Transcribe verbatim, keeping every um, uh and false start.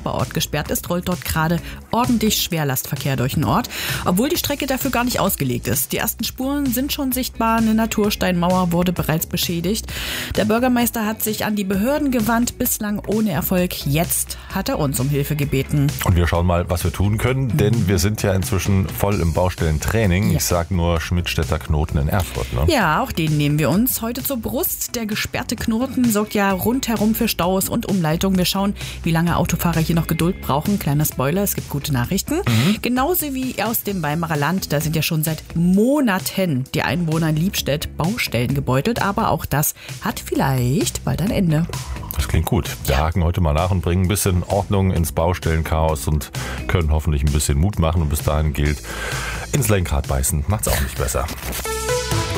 Nachbarort gesperrt ist, rollt dort gerade ordentlich Schwerlastverkehr durch den Ort, obwohl die Strecke dafür gar nicht ausgelegt ist. Die ersten Spuren sind schon sichtbar, eine Natursteinmauer wurde bereits beschädigt. Der Bürgermeister hat sich an die Behörden gewandt, bislang ohne Erfolg. Jetzt hat er uns um Hilfe gebeten. Und wir schauen mal, was wir tun können, denn wir sind ja inzwischen voll im Baustellentraining. Ja. Ich sag nur Schmidtstädter Knoten in Erfurt. Ne? Ja, auch den nehmen wir uns heute zur Brust. Der gesperrte Knoten sorgt ja rundherum für Staus und Umleitung. Wir schauen, wie lange Autofahrer hier noch Geduld brauchen. Kleiner Spoiler, es gibt gute Nachrichten. Mhm. Genauso wie aus dem Weimarer Land. Da sind ja schon seit Monaten die Einwohner in Liebstedt Baustellen gebeutelt. Aber auch das hat vielleicht bald ein Ende. Das klingt gut. Wir haken heute mal nach und bringen ein bisschen Ordnung ins Baustellenchaos und können hoffentlich ein bisschen Mut machen. Und bis dahin gilt, ins Lenkrad beißen macht's auch nicht besser.